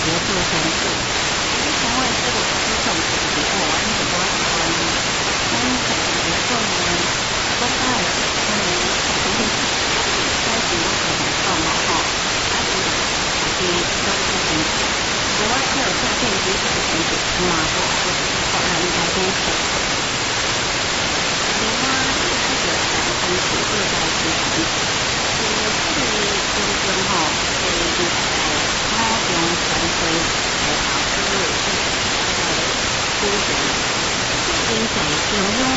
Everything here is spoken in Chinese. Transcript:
别做相处。以前我也是我是种植植物，我很喜欢跟种植物呢，公开的，开始我可能种了吼，啊，是自己种出成绩。我还有下片机是成绩，嘛，我后来应该都是。另外，一开始想分析这个是什么？这个中间吼，是高雄传媒在考试，在初选，现在中央。